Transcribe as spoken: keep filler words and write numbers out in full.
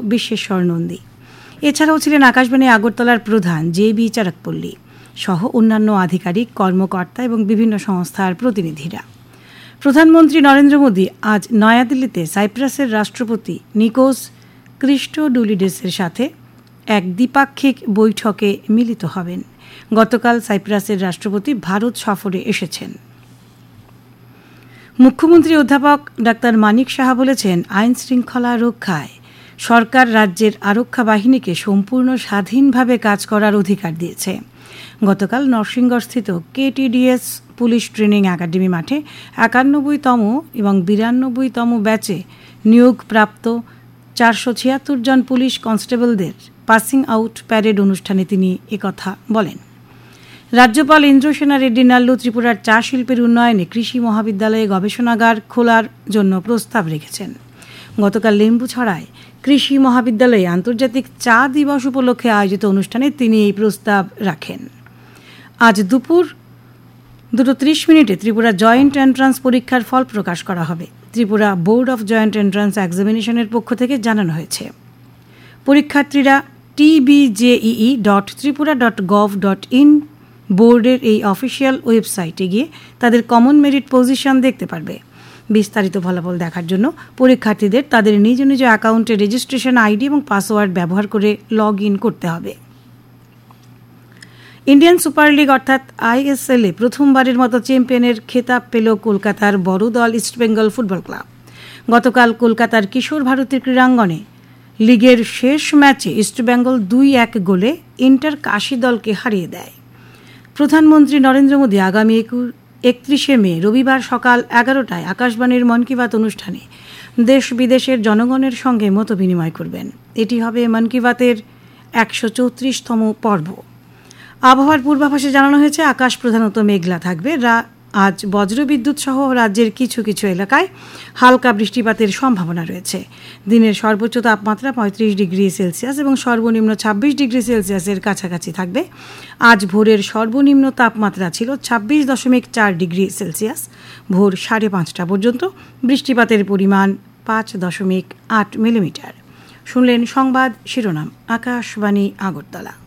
বিশ্বেশ্বর নন্দী। এছাড়াও ছিলেন আকাশবাণী আগরতলার প্রধান জে বি চারাকপল্লী সহ অন্যান্য আধিকারিক, কর্মকর্তা এবং বিভিন্ন সংস্থার প্রতিনিধিরা। প্রধানমন্ত্রী নরেন্দ্র মোদী আজ নয়াদিল্লিতে সাইপ্রাসের রাষ্ট্রপতি নিকোস ক্রিস্টোডুলিডেসের সাথে এক দ্বিপাক্ষিক বৈঠকে মিলিত হবেন। গতকাল সাইপ্রাসের রাষ্ট্রপতি ভারত সফরে এসেছেন। মুখ্যমন্ত্রী অধ্যাপক ডাক্তার মানিক সাহা বলেছেন, আইন শৃঙ্খলা রক্ষায় সরকার রাজ্যের আরক্ষা বাহিনীকে সম্পূর্ণ স্বাধীনভাবে কাজ করার অধিকার দিয়েছে। গতকাল নরসিংগড়স্থিত কেটিডিএস পুলিশ ট্রেনিং একাডেমি মাঠে একানব্বইতম এবং বিরানব্বইতম ব্যাচে নিয়োগপ্রাপ্ত চারশো ছিয়াত্তর জন পুলিশ কনস্টেবলদের পাসিং আউট প্যারেড অনুষ্ঠানে তিনি একথা বলেন। রাজ্যপাল ইন্দ্রসেনা রেড্ডি নাল্লু ত্রিপুরার চা শিল্পের উন্নয়নে কৃষি মহাবিদ্যালয়ে গবেষণাগার খোলার জন্য প্রস্তাব রেখেছেন। গতকাল লেম্বুছড়ায় কৃষি মহাবিদ্যালয়ে আন্তর্জাতিক চা দিবস উপলক্ষে আয়োজিত অনুষ্ঠানে তিনি এই প্রস্তাব রাখেন। আজ দুপুর দুটো ত্রিশ মিনিটে ত্রিপুরা জয়েন্ট এন্ট্রান্স পরীক্ষার ফল প্রকাশ করা হবে। Tripura board of joint entrance এক্সামিনেশনের পক্ষ থেকে জানানো হয়েছে, পরীক্ষার্থীরা টিবিজেইই dot Tripura dot gov dot in বোর্ডের এই অফিসিয়াল ওয়েবসাইটে গিয়ে তাদের কমন মেরিট পজিশন দেখতে পারবে। বিস্তারিত ফলাফল দেখার জন্য পরীক্ষার্থীদের তাদের নিজ নিজ অ্যাকাউন্টে রেজিস্ট্রেশন আইডি এবং পাসওয়ার্ড ব্যবহার করে লগ ইন করতে হবে। ইন্ডিয়ান সুপার লিগ অর্থাৎ আইএসএল এ প্রথমবারের মতো চ্যাম্পিয়নের খেতাব পেল কলকাতার বড় দল ইস্টবেঙ্গল ফুটবল ক্লাব। গতকাল কলকাতার কিশোর ভারতী ক্রীড়াঙ্গনে লিগের শেষ ম্যাচে ইস্টবেঙ্গল দুই এক গোলে ইন্টার কাশি দলকে হারিয়ে দেয়। প্রধানমন্ত্রী নরেন্দ্র মোদী আগামী একত্রিশে মে রবিবার সকাল এগারোটায় আকাশবাণীর মন কি বাত অনুষ্ঠানে দেশ বিদেশের জনগণের সঙ্গে মত বিনিময় করবেন। এটি হবে মন কি বাতের একশো চৌত্রিশতম পর্ব। আবহাওয়ার পূর্বাভাসে জানানো হয়েছে, আকাশ প্রধানত মেঘলা থাকবে। আজ বজ্রবিদ্যুৎ সহ রাজ্যের কিছু কিছু এলাকায় হালকা বৃষ্টিপাতের সম্ভাবনা রয়েছে। দিনের সর্বোচ্চ তাপমাত্রা পঁয়ত্রিশ ডিগ্রি সেলসিয়াস এবং সর্বনিম্ন ছাব্বিশ ডিগ্রি সেলসিয়াসের কাছাকাছি থাকবে। আজ ভোরের সর্বনিম্ন তাপমাত্রা ছিল ছাব্বিশ দশমিক চার ডিগ্রি সেলসিয়াস। ভোর সাড়ে পাঁচটা পর্যন্ত বৃষ্টিপাতের পরিমাণ পাঁচ দশমিক আট মিলিমিটার। শুনলেন সংবাদ শিরোনাম। আকাশবাণী আগরতলা।